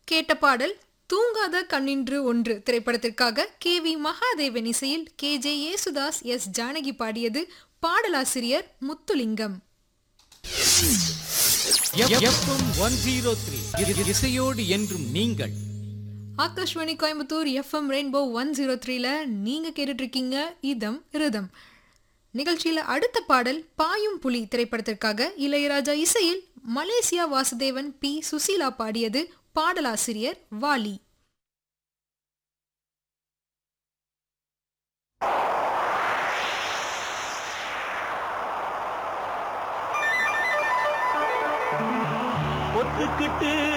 கேட்ட பாடல் தூங்காத கண்ணின்று ஒன்று திரைப்படத்திற்காக KV மகாதேவன் இசையில் KJ யேசுதாஸ் S ஜானகி பாடியது. பாடலாசிரியர் முத்துலிங்கம். FM 103 இசையோடு என்றும் நீங்கள். ஆகாஷ்வாணி கோயம்புத்தூர் FM ரெயின்போ 103ல நீங்க கேட்டுட்டு இருக்கீங்க இதம் ரிதம். நிகழ்ச்சியில அடுத்த பாடல் பாயும் புலி திரைப்படத்திற்காக இளையராஜா இசையில் மலேசியா வாசுதேவன் P சுசீலா பாடியது. பாடலாசிரியர் வாலி. ஒத்துக்கிட்டு